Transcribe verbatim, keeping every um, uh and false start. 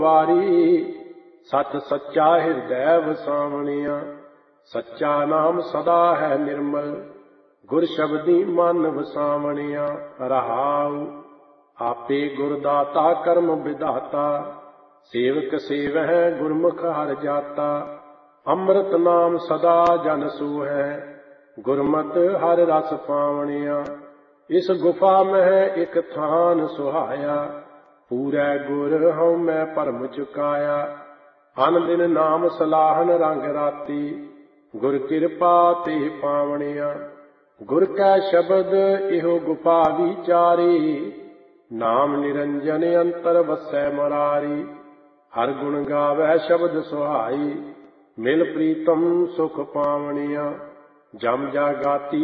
ਵਾਰੀ ਸਤ ਸੱਚਾ ਹਿਰਦੈ ਵਸਾਵਣਿਆ। ਸੱਚਾ ਨਾਮ ਸਦਾ ਹੈ ਨਿਰਮਲ, ਗੁਰ ਸ਼ਬਦੀ ਮਨ ਵਸਾਵਣਿਆ। ਰਹਾਉ ਆਪੇ ਗੁਰ ਦਾਤਾ ਕਰਮ ਵਿਧਾਤਾ, ਸੇਵਕ ਸੇਵਹਿ ਗੁਰਮੁਖ ਹਰਿ ਜਾਤਾ। ਅੰਮ੍ਰਿਤ ਨਾਮ ਸਦਾ ਜਨ ਸੂਹੈ, ਗੁਰਮਤਿ ਹਰਿ ਰਸ ਪਾਵਣਿਆ। ਇਸ ਗੁਫਾ ਮਹਿ ਇਕ ਥਾਨ ਸੁਹਾਇਆ, ਪੂਰੈ ਗੁਰ ਹਉ ਮੈਂ ਭਰਮ ਚੁਕਾਇਆ। ਅਨ ਦਿਨ ਨਾਮ ਸਲਾਹਨ ਰੰਗ ਰਾਤੀ, ਗੁਰ ਕਿਰਪਾ ਤੇ ਪਾਵਣਿਆ। ਗੁਰ ਕੈ ਸ਼ਬਦ ਇਹੋ ਗੁਫਾ ਵਿਚਾਰੀ, ਨਾਮ ਨਿਰੰਜਨ ਅੰਤਰ ਵਸੈ ਮੁਰਾਰੀ। ਹਰ ਗੁਣ ਗਾਵੈ ਸ਼ਬਦ ਸੁਹਾਈ, ਮਿਲ ਪ੍ਰੀਤਮ ਸੁਖ ਪਾਵਣਿਆ। ਜਮ ਜਾਗਾਤੀ